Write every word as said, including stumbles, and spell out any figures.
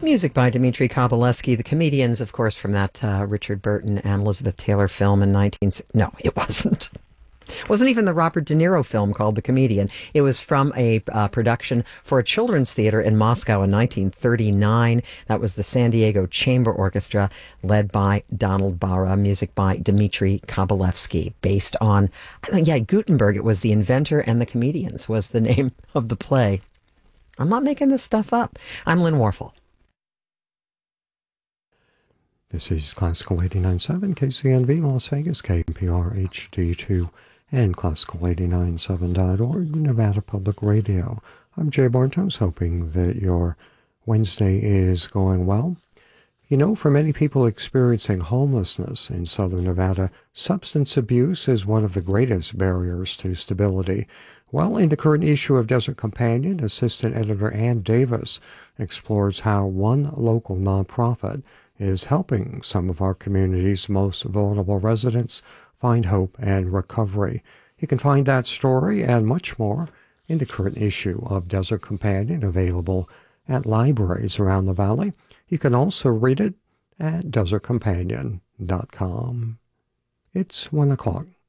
Music by Dmitri Kovalevsky, the comedians, of course, from that uh, Richard Burton and Elizabeth Taylor film in nineteen... No, it wasn't. It wasn't even the Robert De Niro film called The Comedian. It was from a uh, production for a children's theater in Moscow in nineteen thirty-nine. That was the San Diego Chamber Orchestra, led by Donald Barra, music by Dmitri Kovalevsky, based on, I don't know, yeah, Gutenberg. It was The Inventor and the Comedians was the name of the play. I'm not making this stuff up. I'm Lynn Warfel. This is Classical eighty-nine point seven, K C N V, Las Vegas, K P R H D two, and Classical eighty nine seven dot org, Nevada Public Radio. I'm Jay Bartos, hoping that your Wednesday is going well. You know, for many people experiencing homelessness in Southern Nevada, substance abuse is one of the greatest barriers to stability. Well, in the current issue of Desert Companion, Assistant Editor Ann Davis explores how one local nonprofit is helping some of our community's most vulnerable residents find hope and recovery. You can find that story and much more in the current issue of Desert Companion, available at libraries around the valley. You can also read it at desert companion dot com. It's one o'clock.